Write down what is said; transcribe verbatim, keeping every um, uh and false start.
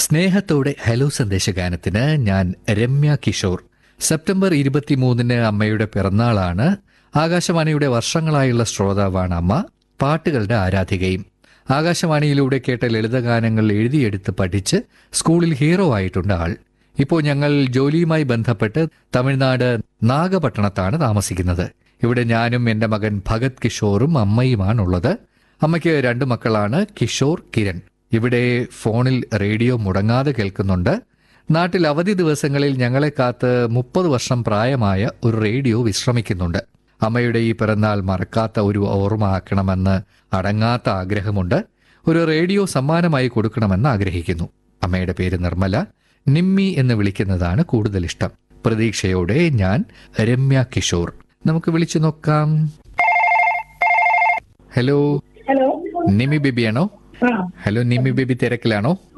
സ്നേഹത്തോടെ ഹലോ സന്ദേശഗാനത്തിന് ഞാൻ രമ്യ കിഷോർ. സെപ്റ്റംബർ ഇരുപത്തിമൂന്നിന് അമ്മയുടെ പിറന്നാളാണ്. ആകാശവാണിയുടെ വർഷങ്ങളായുള്ള ശ്രോതാവാണ് അമ്മ. പാട്ടുകളുടെ ആരാധികയും. ആകാശവാണിയിലൂടെ കേട്ട ലളിതഗാനങ്ങൾ എഴുതിയെടുത്ത് പഠിച്ച് സ്കൂളിൽ ഹീറോ ആയിട്ടുണ്ട് ആൾ. ഇപ്പോൾ ഞങ്ങൾ ജോലിയുമായി ബന്ധപ്പെട്ട് തമിഴ്നാട് നാഗപട്ടണത്താണ് താമസിക്കുന്നത്. ഇവിടെ ഞാനും എൻ്റെ മകൻ ഭഗത് കിഷോറും അമ്മയുമാണുള്ളത്. അമ്മയ്ക്ക് രണ്ടു മക്കളാണ്, കിഷോർ, കിരൺ. ഇവിടെ ഫോണിൽ റേഡിയോ മുടങ്ങാതെ കേൾക്കുന്നുണ്ട്. നാട്ടിൽ അവധി ദിവസങ്ങളിൽ ഞങ്ങളെ കാത്ത് മുപ്പത് വർഷം പ്രായമായ ഒരു റേഡിയോ വിശ്രമിക്കുന്നുണ്ട്. അമ്മയുടെ ഈ പിറന്നാൾ മറക്കാത്ത ഒരു ഓർമ്മ ആക്കണമെന്ന് അടങ്ങാത്ത ആഗ്രഹമുണ്ട്. ഒരു റേഡിയോ സമ്മാനമായി കൊടുക്കണമെന്ന് ആഗ്രഹിക്കുന്നു. അമ്മയുടെ പേര് നിർമ്മല. നിമ്മി എന്ന് വിളിക്കുന്നതാണ് കൂടുതൽ ഇഷ്ടം. പ്രതീക്ഷയോടെ ഞാൻ രമ്യ കിഷോർ. നമുക്ക് വിളിച്ചു നോക്കാം. Hello, hello Nimmi ബേബിയാണോ? ആ ഹലോ നിമ്മി ബേബി, തിരക്കിലാണോ?